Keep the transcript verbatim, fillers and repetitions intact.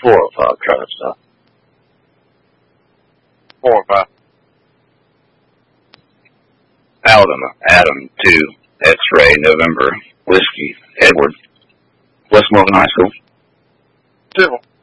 Four or five, try to stop. Four or five. Alabama, Adam, two, X-ray, November, Whiskey, Edward, West Morgan High School. Civil.